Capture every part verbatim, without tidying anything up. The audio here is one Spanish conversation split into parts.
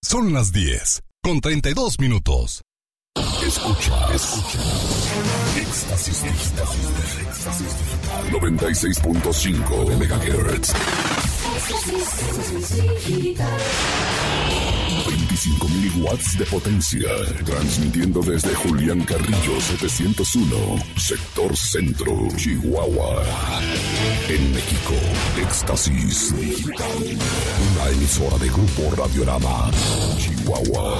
Son las diez, con treinta y dos minutos. Escucha, escucha. Éxtasis Digital. Éxtasis Digital. noventa y seis punto cinco megahertz. veinticinco mil watts de potencia. Transmitiendo desde Julián Carrillo setecientos uno, sector centro, Chihuahua. En México, Éxtasis Digital. Una emisora de Grupo Radiorama, Chihuahua.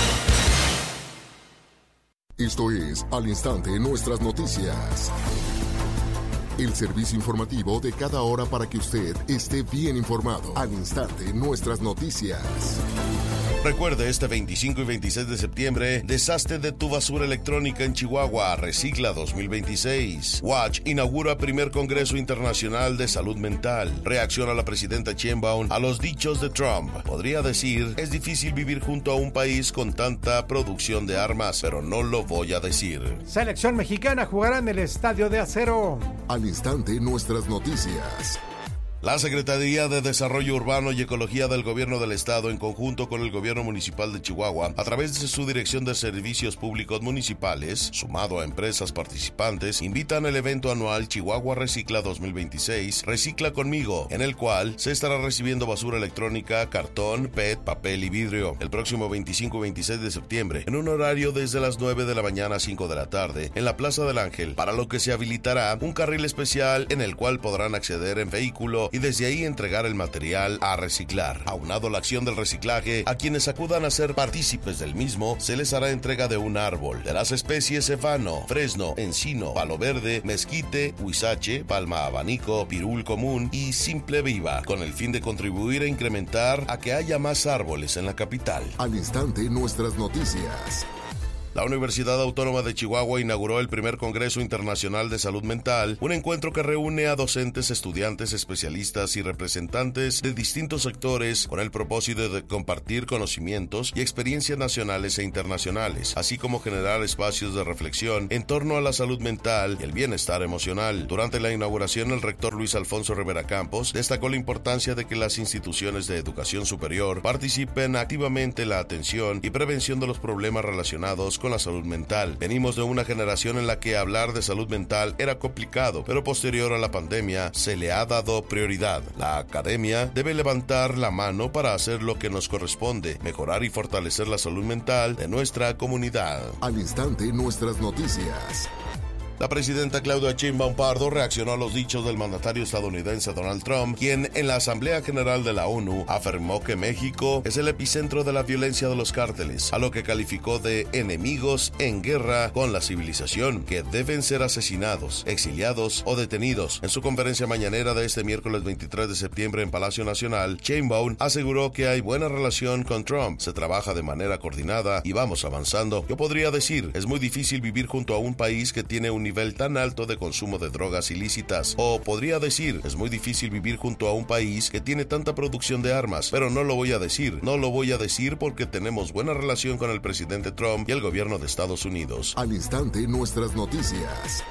Esto es Al Instante Nuestras Noticias. El servicio informativo de cada hora para que usted esté bien informado. Al Instante Nuestras Noticias. Recuerde, este veinticinco y veintiséis de septiembre, deshazte de tu basura electrónica en Chihuahua, Recicla dos mil veintiséis. Watch inaugura primer Congreso Internacional de Salud Mental. Reacciona la presidenta Sheinbaum a los dichos de Trump. Podría decir, es difícil vivir junto a un país con tanta producción de armas, pero no lo voy a decir. Selección mexicana jugará en el Estadio de Acero. Al Instante Nuestras Noticias. La Secretaría de Desarrollo Urbano y Ecología del Gobierno del Estado, en conjunto con el Gobierno Municipal de Chihuahua, a través de su Dirección de Servicios Públicos Municipales, sumado a empresas participantes, invitan al evento anual Chihuahua Recicla dos mil veintiséis, Recicla Conmigo, en el cual se estará recibiendo basura electrónica, cartón, P E T, papel y vidrio, el próximo veinticinco y veintiséis de septiembre, en un horario desde las nueve de la mañana a cinco de la tarde, en la Plaza del Ángel, para lo que se habilitará un carril especial en el cual podrán acceder en vehículo y desde ahí entregar el material a reciclar. Aunado a la acción del reciclaje, a quienes acudan a ser partícipes del mismo, se les hará entrega de un árbol, de las especies cefano, fresno, encino, palo verde, mezquite, huizache, palma abanico, pirul común y simple viva, con el fin de contribuir a incrementar a que haya más árboles en la capital. Al Instante Nuestras Noticias. La Universidad Autónoma de Chihuahua inauguró el primer Congreso Internacional de Salud Mental, un encuentro que reúne a docentes, estudiantes, especialistas y representantes de distintos sectores con el propósito de compartir conocimientos y experiencias nacionales e internacionales, así como generar espacios de reflexión en torno a la salud mental y el bienestar emocional. Durante la inauguración, el rector Luis Alfonso Rivera Campos destacó la importancia de que las instituciones de educación superior participen activamente en la atención y prevención de los problemas relacionados con la salud mental. Venimos de una generación en la que hablar de salud mental era complicado, pero posterior a la pandemia se le ha dado prioridad. La academia debe levantar la mano para hacer lo que nos corresponde, mejorar y fortalecer la salud mental de nuestra comunidad. Al Instante Nuestras Noticias. La presidenta Claudia Sheinbaum Pardo reaccionó a los dichos del mandatario estadounidense Donald Trump, quien en la Asamblea General de la ONU afirmó que México es el epicentro de la violencia de los cárteles, a lo que calificó de enemigos en guerra con la civilización, que deben ser asesinados, exiliados o detenidos. En su conferencia mañanera de este miércoles veintitrés de septiembre en Palacio Nacional, Sheinbaum aseguró que hay buena relación con Trump, se trabaja de manera coordinada y vamos avanzando. Yo podría decir, es muy difícil vivir junto a un país que tiene un nivel tan alto de consumo de drogas ilícitas. O podría decir, es muy difícil vivir junto a un país que tiene tanta producción de armas, pero no lo voy a decir. No lo voy a decir porque tenemos buena relación con el presidente Trump y el gobierno de Estados Unidos. Al Instante Nuestras Noticias.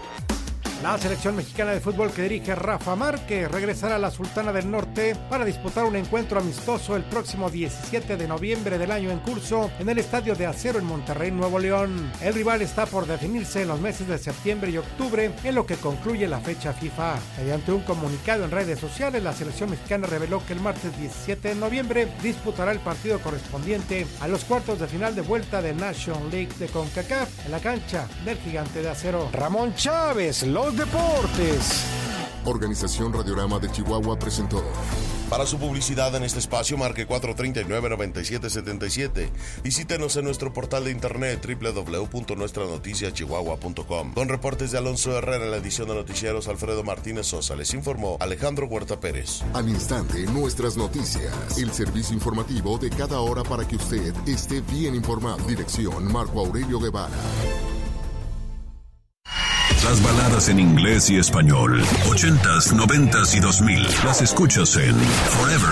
La selección mexicana de fútbol que dirige Rafa Márquez regresará a la Sultana del Norte para disputar un encuentro amistoso el próximo diecisiete de noviembre del año en curso en el Estadio de Acero en Monterrey, Nuevo León. El rival está por definirse en los meses de septiembre y octubre, en lo que concluye la fecha FIFA. Mediante un comunicado en redes sociales, la selección mexicana reveló que el martes diecisiete de noviembre disputará el partido correspondiente a los cuartos de final de vuelta de National League de CONCACAF en la cancha del Gigante de Acero. Ramón Chávez, los deportes. Organización Radiorama de Chihuahua presentó. Para su publicidad en este espacio, marque cuatro tres nueve, nueve siete siete siete. Visítenos en nuestro portal de internet doble u doble u doble u punto nuestra noticia chihuahua punto com. Con reportes de Alonso Herrera en la edición de noticieros, Alfredo Martínez Sosa, les informó Alejandro Huerta Pérez. Al Instante Nuestras Noticias. El servicio informativo de cada hora para que usted esté bien informado. Dirección Marco Aurelio Guevara. Las baladas en inglés y español, ochentas, noventas y dos mil. Las escuchas en Forever